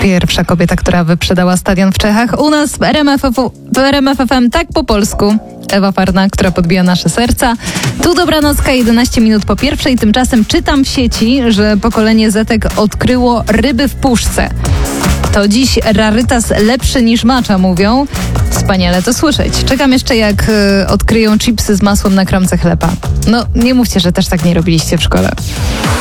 pierwsza kobieta, która wyprzedała stadion w Czechach. U nas w RMF FM tak po polsku. Ewa Farna, która podbija nasze serca. Tu dobranocka, 11 minut po pierwszej. Tymczasem czytam w sieci, że pokolenie Zetek odkryło ryby w puszce. To dziś rarytas lepszy niż macza, mówią. Wspaniale to słyszeć. Czekam jeszcze, jak odkryją chipsy z masłem na kromce chleba. No, nie mówcie, że też tak nie robiliście w szkole.